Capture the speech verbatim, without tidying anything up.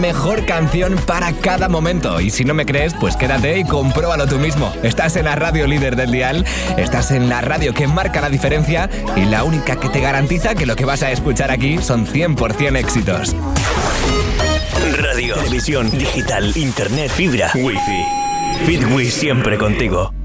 Mejor canción para cada momento. Y si no me crees, pues quédate y compruébalo tú mismo. Estás en la radio líder del dial, estás en la radio que marca la diferencia y la única que te garantiza que lo que vas a escuchar aquí son cien por ciento éxitos. Radio, televisión, digital, internet, fibra, wifi. Fitwi siempre contigo.